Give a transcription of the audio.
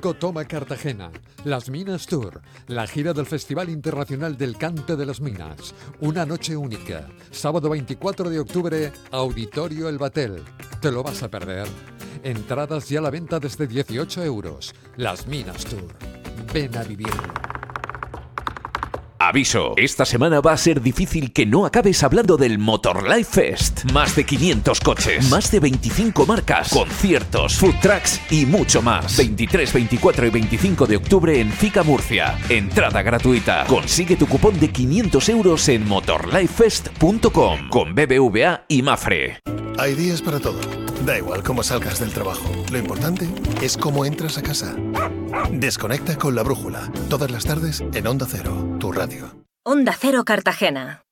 25 toma Cartagena. Las Minas Tour, la gira del Festival Internacional del Cante de las Minas. Una noche única. Sábado 24 de octubre, Auditorio El Batel. ¿Te lo vas a perder? Entradas ya a la venta desde 18 euros. Las Minas Tour. Ven a vivir. Aviso, esta semana va a ser difícil que no acabes hablando del Motorlife Fest. Más de 500 coches, más de 25 marcas, conciertos, food trucks y mucho más. 23, 24 y 25 de octubre en Fica Murcia. Entrada gratuita. Consigue tu cupón de 500 euros en motorlifefest.com con BBVA y Mafre. Hay días para todo. Da igual cómo salgas del trabajo. Lo importante es cómo entras a casa. Desconecta con La Brújula. Todas las tardes en Onda Cero, tu radio. Onda Cero Cartagena.